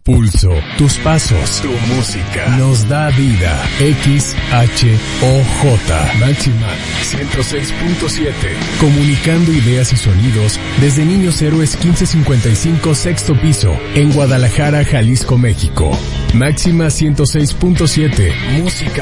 pulso, tus pasos, tu música, nos da vida. XHOJ Máxima 106.7. Comunicando ideas y sonidos desde Niños Héroes 1555 sexto piso en Guadalajara, Jalisco, México. Máxima 106.7. Música